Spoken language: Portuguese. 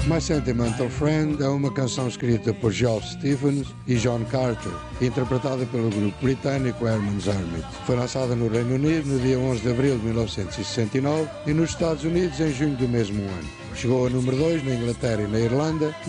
My Sentimental Friend é uma canção escrita por Geoff Stevens e John Carter, interpretada pelo grupo britânico Herman's Hermit. Foi lançada no Reino Unido no dia 11 de abril de 1969 e nos Estados Unidos em junho do mesmo ano. Chegou a número 2 na Inglaterra e na Irlanda